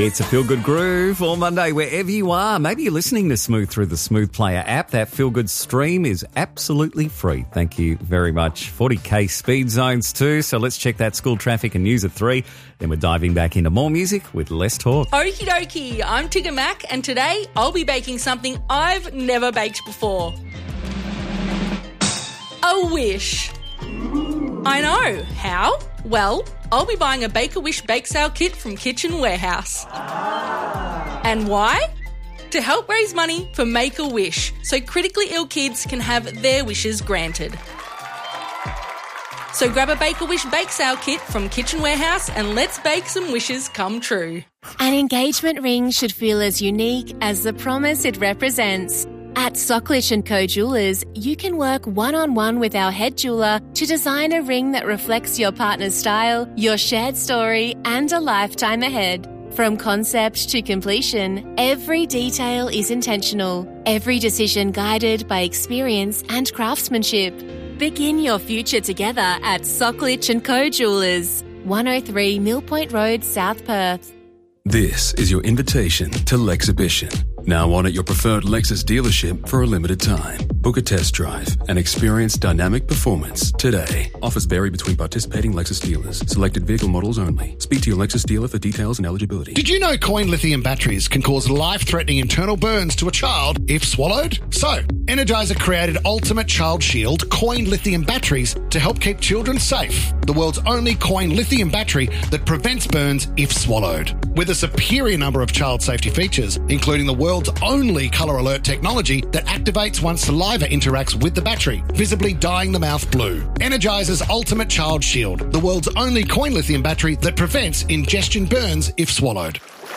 It's a Feel Good Groove all Monday, wherever you are. Maybe you're listening to Smooth through the Smooth Player app. That Feel Good stream is absolutely free. Thank you very much. 40k speed zones too. So let's check that school traffic and news at 3. Then we're diving back into more music with less talk. Okie dokie, I'm Tigger Mac, and today I'll be baking something I've never baked before. A wish. I know. How? Well, I'll be buying a Bake-A-Wish bake sale kit from Kitchen Warehouse. And why? To help raise money for Make-A-Wish so critically ill kids can have their wishes granted. So grab a Bake-A-Wish bake sale kit from Kitchen Warehouse and let's bake some wishes come true. An engagement ring should feel as unique as the promise it represents. At Socklich & Co Jewellers, you can work one-on-one with our head jeweller to design a ring that reflects your partner's style, your shared story, and a lifetime ahead. From concept to completion, every detail is intentional, every decision guided by experience and craftsmanship. Begin your future together at Socklich & Co Jewellers, 103 Mill Point Road, South Perth. This is your invitation to Lexhibition. Now on at your preferred Lexus dealership for a limited time. Book a test drive and experience dynamic performance today. Offers vary between participating Lexus dealers. Selected vehicle models only. Speak to your Lexus dealer for details and eligibility. Did you know coin lithium batteries can cause life-threatening internal burns to a child if swallowed? So, Energizer created Ultimate Child Shield coin lithium batteries to help keep children safe. The world's only coin lithium battery that prevents burns if swallowed. With a superior number of child safety features, including the world's only colour alert technology that activates once saliva interacts with the battery, visibly dyeing the mouth blue. Energizer's Ultimate Child Shield, the world's only coin lithium battery that prevents ingestion burns if swallowed.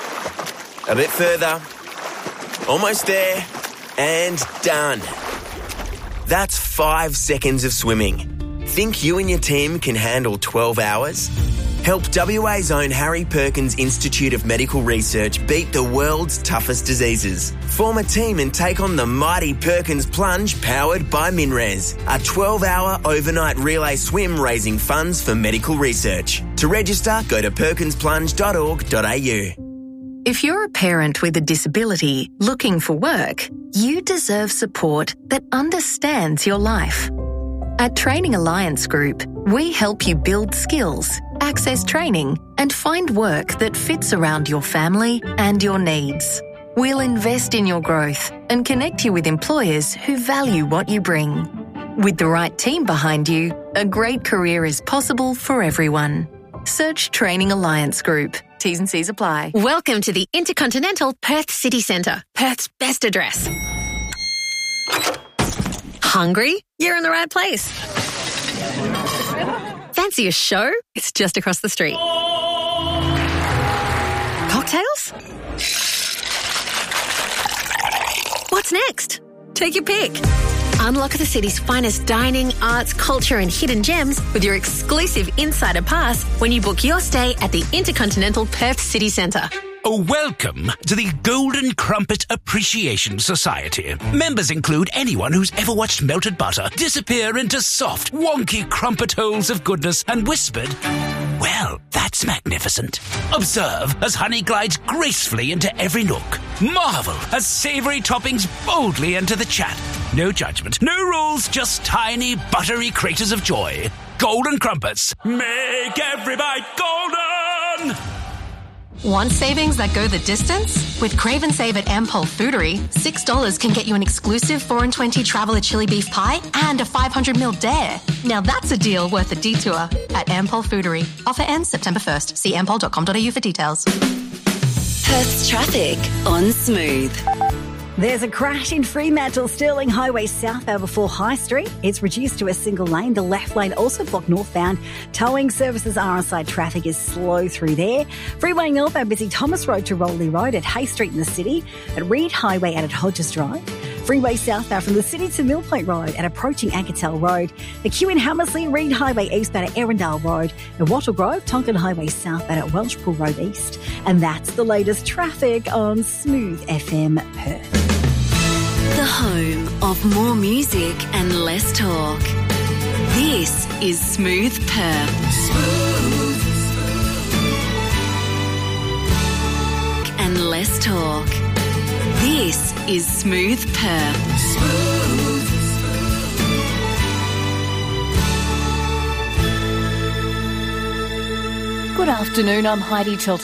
A bit further. Almost there. And done. That's 5 seconds of swimming. Think you and your team can handle 12 hours? Help WA's own Harry Perkins Institute of Medical Research beat the world's toughest diseases. Form a team and take on the mighty Perkins Plunge powered by MinRes, a 12-hour overnight relay swim raising funds for medical research. To register, go to perkinsplunge.org.au. If you're a parent with a disability looking for work, you deserve support that understands your life. At Training Alliance Group, we help you build skills, access training, and find work that fits around your family and your needs. We'll invest in your growth and connect you with employers who value what you bring. With the right team behind you, a great career is possible for everyone. Search Training Alliance Group. T's and C's apply. Welcome to the Intercontinental Perth City Centre, Perth's best address. Hungry? You're in the right place. Fancy a show? It's just across the street. Cocktails? What's next? Take your pick. Unlock the city's finest dining, arts, culture and hidden gems with your exclusive Insider Pass when you book your stay at the Intercontinental Perth City Centre. Welcome to the Golden Crumpet Appreciation Society. Members include anyone who's ever watched melted butter disappear into soft, wonky crumpet holes of goodness and whispered, "Well, that's magnificent." Observe as honey glides gracefully into every nook. Marvel as savoury toppings boldly enter the chat. No judgment, no rules, just tiny, buttery craters of joy. Golden Crumpets. Make every bite golden! Want savings that go the distance? With Crave and Save at Ampol Foodery, $6 can get you an exclusive 4 and 20 Traveller Chili Beef Pie and a 500ml Dare. Now that's a deal worth a detour at Ampol Foodery. Offer ends September 1st. See ampol.com.au for details. Perth's traffic on Smooth. There's a crash in Fremantle, Stirling Highway southbound before High Street. It's reduced to a single lane. The left lane also blocked northbound. Towing services are on side. Traffic is slow through there. Freeway northbound busy Thomas Road to Rowley Road at Hay Street in the city. At Reed Highway and at Hodges Drive. Freeway southbound from the city to Mill Point Road and approaching Ankertel Road. The queue in Hammersley, Reed Highway eastbound at Erindale Road. At Wattle Grove, Tonkin Highway southbound at Welshpool Road East. And that's the latest traffic on Smooth FM Perth. The home of more music and less talk. This is Smooth Perth. and less talk. This is Smooth Perth. Good afternoon, I'm Heidi Tilton.